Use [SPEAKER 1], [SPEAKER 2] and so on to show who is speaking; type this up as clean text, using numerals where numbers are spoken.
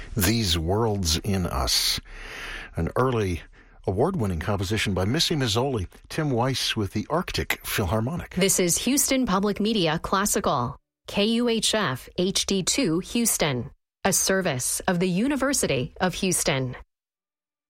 [SPEAKER 1] These Worlds in Us, an early award-winning composition by Missy Mazzoli. Tim Weiss with the Arctic Philharmonic.
[SPEAKER 2] This is Houston Public Media Classical, KUHF HD2 Houston, a service of the University of Houston.